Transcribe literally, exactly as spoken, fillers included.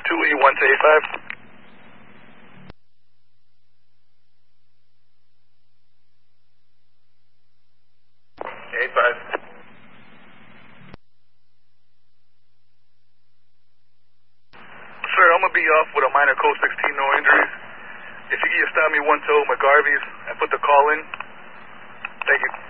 two E one to eight five. eight five. Sir, I'm going to be off with a minor code sixteen, no injuries. If you can just stop me one two McGarvey's and put the call in. Thank you.